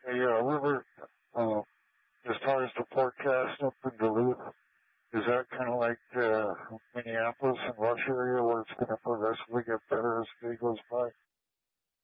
River, uh, as far as the forecast up in Duluth, is that kind of like Minneapolis and Rush area where it's going to progressively get better as the day goes by?